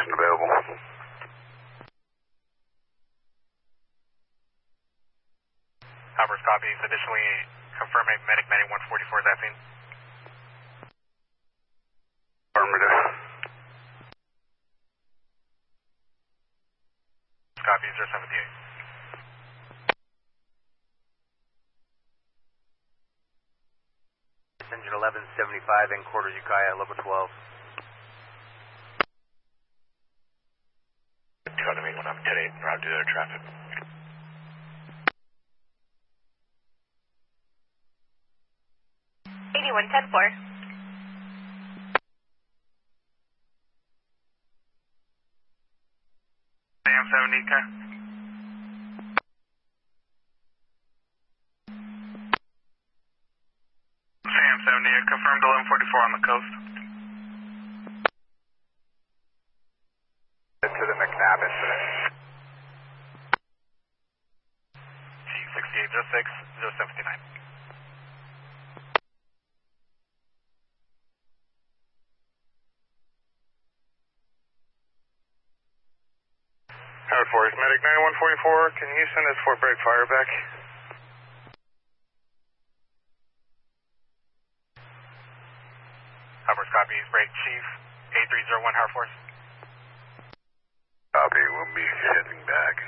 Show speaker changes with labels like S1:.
S1: Transportation available.
S2: Towers copies. Additionally, confirming medic 9144 is at scene.
S1: Affirmative.
S2: Copy 078.
S3: Engine 1175 in quarters Ukiah, level 12.
S2: Dakota Main 1 up 10-8, route to their traffic.
S4: One 10-4.
S2: Sam 70, okay. Sam 70, confirmed 1144 on the coast.
S1: To the McNabb incident.
S2: T6806, 079. Howard Forest, medic 9144, can you send us Fort Bragg fire back? Howard copies, break chief, 8301 Howard Forest.
S1: Copy, we'll be heading back.